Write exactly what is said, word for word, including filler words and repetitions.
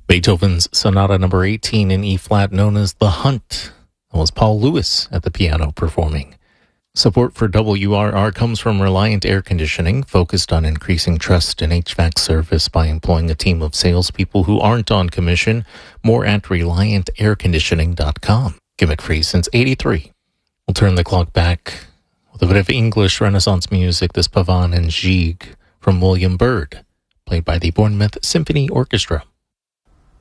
Beethoven's Sonata number eighteen in E-flat, known as The Hunt. That was Paul Lewis at the piano performing. Support for W R R comes from Reliant Air Conditioning, focused on increasing trust in H V A C service by employing a team of salespeople who aren't on commission. More at reliant air conditioning dot com. Gimmick free since eighty-three. We'll turn the clock back with a bit of English Renaissance music. This Pavan and Gigue from William Byrd, played by the Bournemouth Symphony Orchestra.